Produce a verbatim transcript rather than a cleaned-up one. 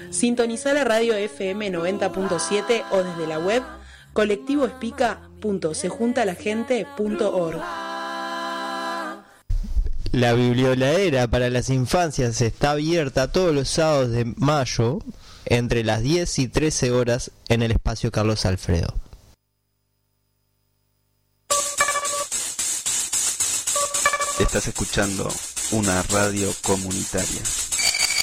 Sintonizá la radio F M noventa punto siete o desde la web colectivo espica punto se junta la gente punto org. La biblioladera para las infancias está abierta todos los sábados de mayo entre las diez y trece horas en el espacio Carlos Alfredo. Estás escuchando una radio comunitaria.